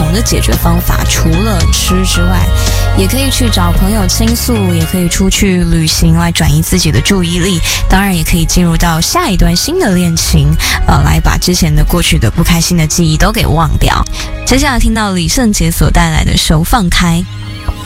同的解决方法，除了吃之外，也可以去找朋友倾诉，也可以出去旅行来转移自己的注意力，当然也可以进入到下一段新的恋情，来把之前的过去的不开心的记忆都给忘掉。接下来听到李圣杰所带来的《手放开》。